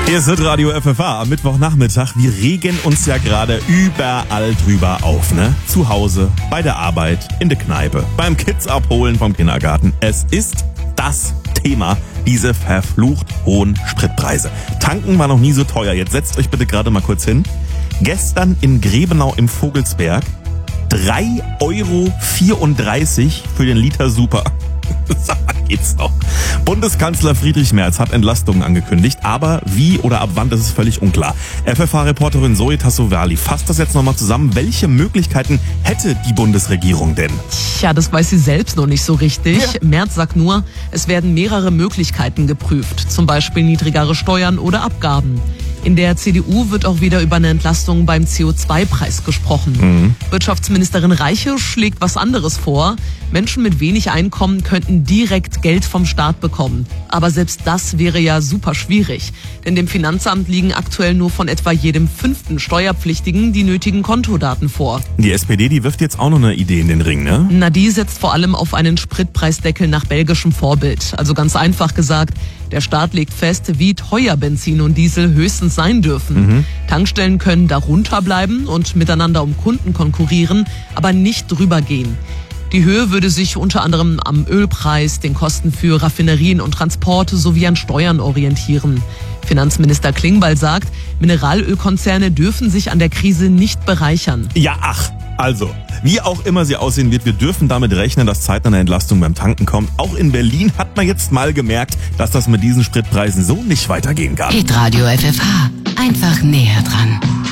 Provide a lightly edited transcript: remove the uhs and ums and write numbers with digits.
Hier ist Radio FFH am Mittwochnachmittag. Wir regen uns ja gerade überall drüber auf, ne? Zu Hause, bei der Arbeit, in der Kneipe, beim Kids abholen vom Kindergarten. Es ist das Thema, diese verflucht hohen Spritpreise. Tanken war noch nie so teuer. Jetzt setzt euch bitte gerade mal kurz hin. Gestern in Grebenau im Vogelsberg 3,34 € für den Liter Super. Sag mal, geht's noch? Bundeskanzler Friedrich Merz hat Entlastungen angekündigt, aber wie oder ab wann, das ist völlig unklar. FFH-Reporterin Zoe Tassovali fasst das jetzt nochmal zusammen. Welche Möglichkeiten hätte die Bundesregierung denn? Tja, das weiß sie selbst noch nicht so richtig. Ja. Merz sagt nur, es werden mehrere Möglichkeiten geprüft, zum Beispiel niedrigere Steuern oder Abgaben. In der CDU wird auch wieder über eine Entlastung beim CO2-Preis gesprochen. Wirtschaftsministerin Reiche schlägt was anderes vor. Menschen mit wenig Einkommen könnten direkt Geld vom Staat bekommen. Aber selbst das wäre ja super schwierig. Denn dem Finanzamt liegen aktuell nur von etwa jedem 5. Steuerpflichtigen die nötigen Kontodaten vor. Die SPD, die wirft jetzt auch noch eine Idee in den Ring, ne? Na, die setzt vor allem auf einen Spritpreisdeckel nach belgischem Vorbild. Also ganz einfach gesagt, der Staat legt fest, wie teuer Benzin und Diesel höchstens sein dürfen. Tankstellen können darunter bleiben und miteinander um Kunden konkurrieren, aber nicht drüber gehen. Die Höhe würde sich unter anderem am Ölpreis, den Kosten für Raffinerien und Transporte sowie an Steuern orientieren. Finanzminister Klingbeil sagt, Mineralölkonzerne dürfen sich an der Krise nicht bereichern. Ja, also, wie auch immer sie aussehen wird, wir dürfen damit rechnen, dass zeitnah eine Entlastung beim Tanken kommt. Auch in Berlin hat man jetzt mal gemerkt, dass das mit diesen Spritpreisen so nicht weitergehen kann. Hitradio FFH. Einfach näher dran.